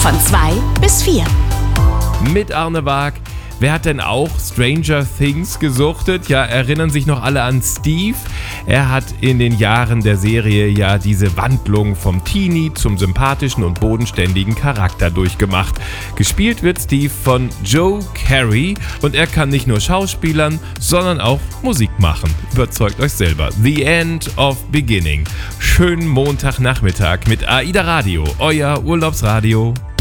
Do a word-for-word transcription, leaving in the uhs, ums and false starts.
Von zwei bis vier. Mit Arne Waag. Wer hat denn auch Stranger Things gesuchtet? Ja, erinnern sich noch alle an Steve? Er hat in den Jahren der Serie ja diese Wandlung vom Teenie zum sympathischen und bodenständigen Charakter durchgemacht. Gespielt wird Steve von Joe Carey und er kann nicht nur schauspielern, sondern auch Musik machen. Überzeugt euch selber. The End of Beginning. Schönen Montagnachmittag mit AIDA Radio, euer Urlaubsradio.